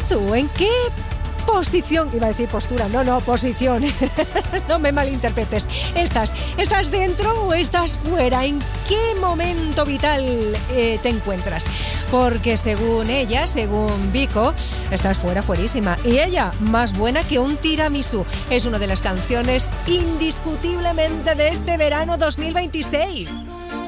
¿Tú en qué posición? Iba a decir postura, no, posición. No me malinterpretes. ¿Estás dentro o estás fuera? ¿En qué momento vital te encuentras? Porque según ella, según Vico, estás fuerísima. Y ella, más buena que un tiramisú. Es una de las canciones indiscutiblemente de este verano 2026.